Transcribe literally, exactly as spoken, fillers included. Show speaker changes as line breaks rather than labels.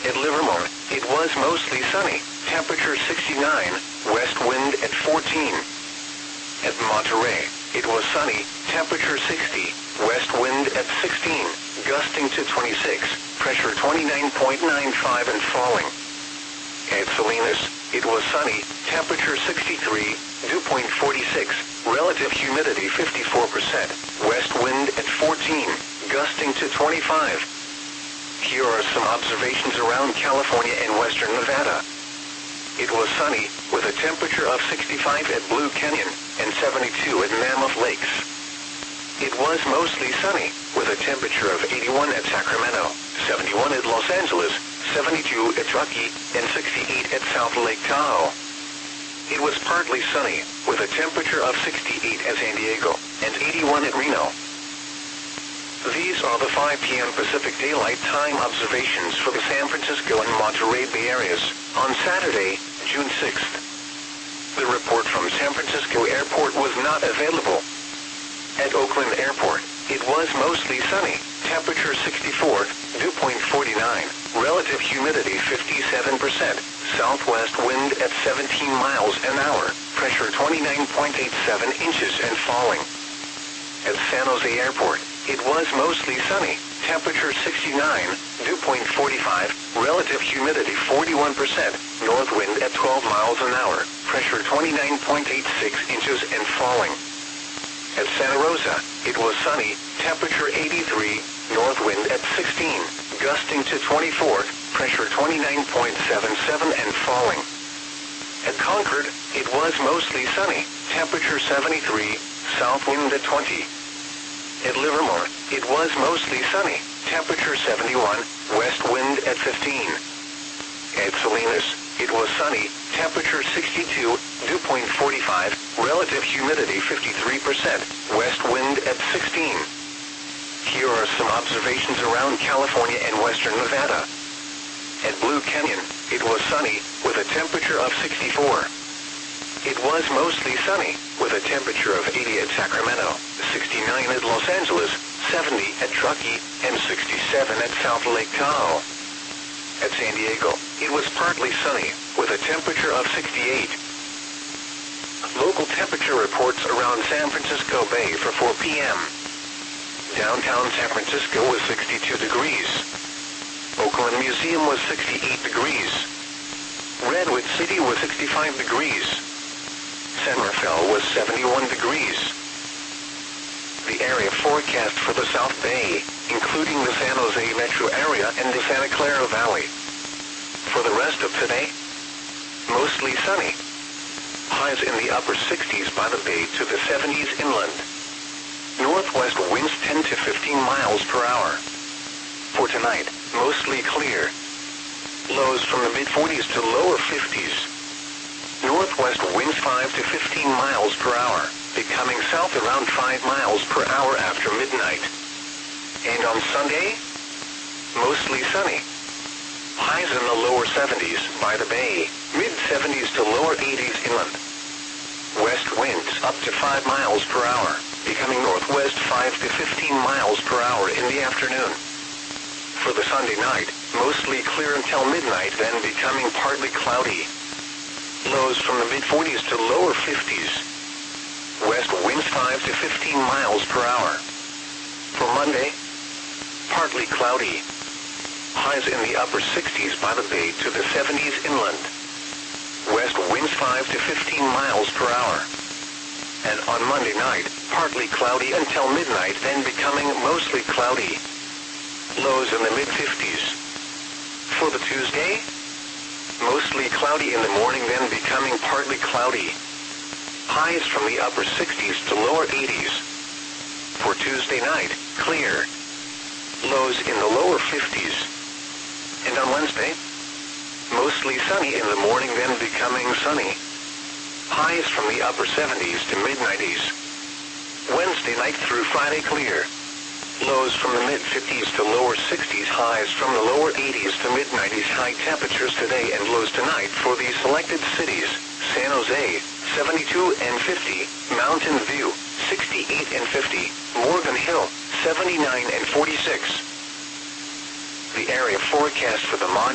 At Livermore, it was mostly sunny, temperature sixty-nine, west wind at fourteen. At Monterey, it was sunny, temperature sixty, west wind at sixteen, gusting to twenty-six, pressure twenty-nine point nine five and falling. At Salinas, it was sunny, temperature sixty-three, dew point forty-six, relative humidity fifty-four percent, west wind at fourteen, gusting to twenty-five. Here are some observations around California and western Nevada. It was sunny, with a temperature of sixty-five at Blue Canyon and seventy-two at Mammoth Lakes. It was mostly sunny, with a temperature of eighty-one at Sacramento, seventy-one at Los Angeles, seventy-two at Truckee, and sixty-eight at South Lake Tahoe. It was partly sunny, with a temperature of sixty-eight at San Diego, and eighty-one at Reno. These are the five p m Pacific Daylight Time observations for the San Francisco and Monterey Bay areas on Saturday, June sixth. The report from San Francisco Airport was not available. At Oakland Airport, it was mostly sunny, temperature sixty-four, dew point forty-nine, relative humidity fifty-seven percent, southwest wind at seventeen miles an hour, pressure twenty-nine point eight seven inches and falling. At San Jose Airport, it was mostly sunny, temperature sixty-nine, dew point forty-five, relative humidity forty-one percent, north wind at twelve miles an hour, pressure twenty-nine point eight six inches and falling. At Santa Rosa, it was sunny, temperature eighty-three, north wind at sixteen, gusting to twenty-four, pressure twenty-nine point seven seven and falling. At Concord, it was mostly sunny, temperature seventy-three, south wind at twenty. At Livermore, it was mostly sunny, temperature seventy-one, west wind at fifteen. At Salinas, it was sunny, temperature sixty-two, dew point forty-five, relative humidity fifty-three percent, west wind at sixteen. Here are some observations around California and western Nevada. At Blue Canyon, it was sunny, with a temperature of sixty-four. It was mostly sunny, with a temperature of eighty at Sacramento, sixty-nine at Los Angeles, seventy at Truckee, and sixty-seven at South Lake Tahoe. At San Diego, it was partly sunny, with a temperature of sixty-eight. Local temperature reports around San Francisco Bay for four p m Downtown San Francisco was sixty-two degrees. Oakland Museum was sixty-eight degrees. Redwood City was sixty-five degrees. San Rafael was seventy-one degrees. The area forecast for the South Bay, including the San Jose metro area and the Santa Clara Valley. For the rest of today, mostly sunny. Highs in the upper sixties by the bay to the seventies inland. Northwest winds ten to fifteen miles per hour. For tonight, mostly clear. Lows from the mid forties to lower fifties. Northwest winds five to fifteen miles per hour, becoming south around five miles per hour after midnight. And on Sunday, mostly sunny. Highs in the lower seventies by the bay, mid seventies to lower eighties inland. West winds up to five miles per hour, becoming northwest five to fifteen miles per hour in the afternoon. For the Sunday night, mostly clear until midnight, then becoming partly cloudy. Lows from the mid forties to lower fifties. West winds five to fifteen miles per hour. For Monday, partly cloudy. Highs in the upper sixties by the bay to the seventies inland. West winds five to fifteen miles per hour. And on Monday night, partly cloudy until midnight, then becoming mostly cloudy. Lows in the mid fifties. For the Tuesday, mostly cloudy in the morning, then becoming partly cloudy. Highs from the upper sixties to lower eighties. For Tuesday night, clear. Lows in the lower fifties. And on Wednesday, mostly sunny in the morning, then becoming sunny. Highs from the upper seventies to mid nineties. Wednesday night through Friday, clear. Lows from the mid fifties to lower sixties, highs from the lower eighties to mid nineties. High temperatures today and lows tonight for these selected cities: San Jose, seventy-two and fifty, Mountain View, sixty-eight and fifty, Morgan Hill, seventy-nine and forty-six. The area forecast for the Mon